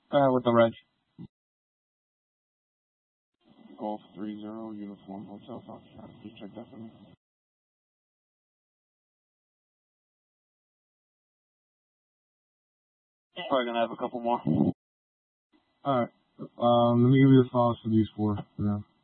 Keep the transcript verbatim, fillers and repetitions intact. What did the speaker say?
Uh, with the reg. Golf three zero, Uniform Hotel Foxtrot. Just check that for me. Probably gonna have a couple more. Alright. Um, let me give you the files for these four for now.